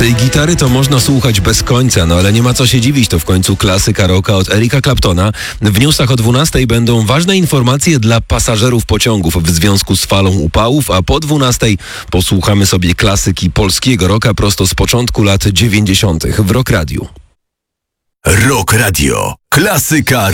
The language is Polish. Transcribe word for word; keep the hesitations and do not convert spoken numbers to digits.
Tej gitary to można słuchać bez końca, no ale nie ma co się dziwić, to w końcu klasyka rocka od Erika Claptona. W newsach o dwunastej będą ważne informacje dla pasażerów pociągów w związku z falą upałów, a po dwunastej posłuchamy sobie klasyki polskiego rocka prosto z początku lat dziewięćdziesiątych w Rock Radio. Rock Radio. Klasyka